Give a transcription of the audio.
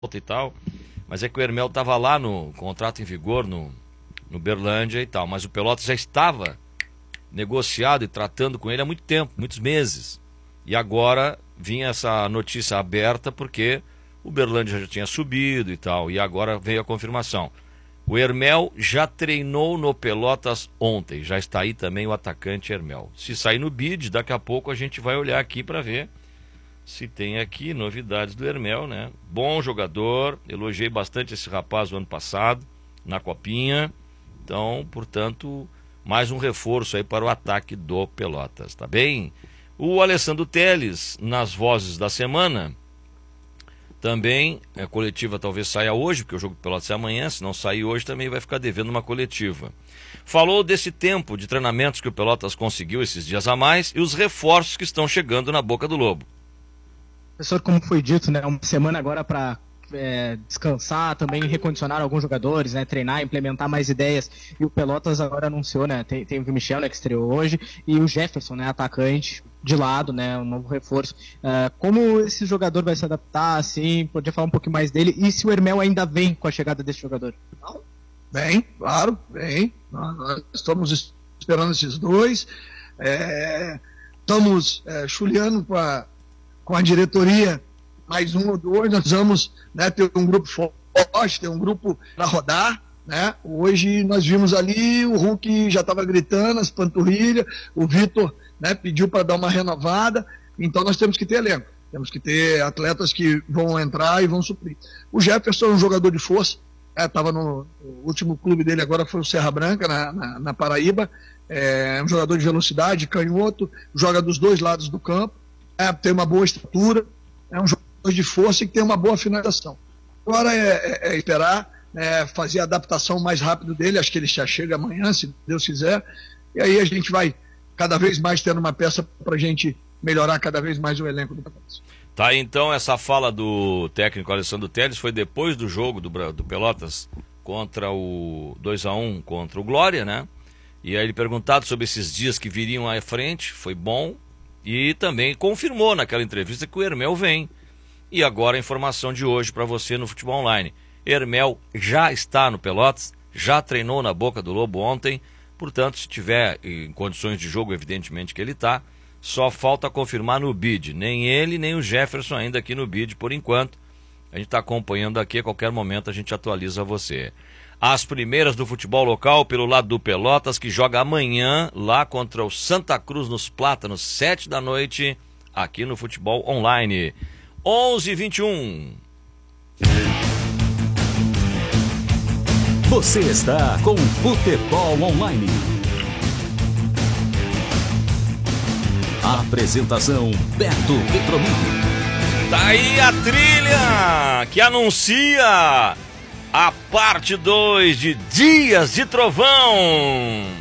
e tal, mas é que o Hermel estava lá no contrato em vigor no Berlândia e tal, mas o Pelotas já estava negociado e tratando com ele há muito tempo, muitos meses. E agora vinha essa notícia aberta porque o Berlândia já tinha subido e tal, e agora veio a confirmação. O Hermel já treinou no Pelotas ontem, já está aí também o atacante Hermel. Se sair no bid, daqui a pouco a gente vai olhar aqui para ver se tem aqui novidades do Hermel, né? Bom jogador, elogiei bastante esse rapaz o ano passado, na Copinha. Então, portanto, mais um reforço aí para o ataque do Pelotas, tá bem? O Alessandro Telles, nas vozes da semana, também, a coletiva talvez saia hoje, porque o jogo do Pelotas é amanhã, se não sair hoje também vai ficar devendo uma coletiva. Falou desse tempo de treinamentos que o Pelotas conseguiu esses dias a mais e os reforços que estão chegando na Boca do Lobo. Professor, como foi dito, né, uma semana agora para descansar, também recondicionar alguns jogadores, né, treinar, implementar mais ideias. E o Pelotas agora anunciou, né, tem o Michel, né, que estreou hoje, e o Jefferson, né, atacante de lado, né, um novo reforço. Como esse jogador vai se adaptar, assim, podia falar um pouquinho mais dele, e se o Hermel ainda vem com a chegada desse jogador? Bem, claro, bem. Nós estamos esperando esses dois. Estamos chuleando com a diretoria mais um ou dois. Nós vamos, né, ter um grupo forte, ter um grupo para rodar. Né? Hoje nós vimos ali, o Hulk já estava gritando, as panturrilhas, o Vitor, né, pediu para dar uma renovada. Então nós temos que ter elenco, temos que ter atletas que vão entrar e vão suprir. O Jefferson é um jogador de força, estava no último clube dele, agora foi o Serra Branca, na Paraíba. É um jogador de velocidade, canhoto, joga dos dois lados do campo, tem uma boa estrutura, é um jogador de força e que tem uma boa finalização. Agora é esperar, fazer a adaptação mais rápido dele. Acho que ele já chega amanhã, se Deus quiser, e aí a gente vai cada vez mais tendo uma peça para a gente melhorar cada vez mais o elenco do Pelotas. Tá, então essa fala do técnico Alessandro Telles foi depois do jogo do Pelotas contra o 2-1 contra o Glória, né? E aí ele perguntado sobre esses dias que viriam à frente, foi bom, e também confirmou naquela entrevista que o Hermel vem. E agora a informação de hoje para você no Futebol Online. Hermel já está no Pelotas, já treinou na Boca do Lobo ontem, portanto, se tiver em condições de jogo, evidentemente que ele está, só falta confirmar no bid. Nem ele, nem o Jefferson ainda aqui no bid por enquanto. A gente está acompanhando aqui, a qualquer momento a gente atualiza você. As primeiras do futebol local pelo lado do Pelotas, que joga amanhã lá contra o Santa Cruz nos Plátanos, 7 da noite, aqui no Futebol Online. 11h21. Você está com o Futebol Online. Apresentação Beto Petromini. Tá aí a trilha que anuncia a parte 2 de Dias de Trovão.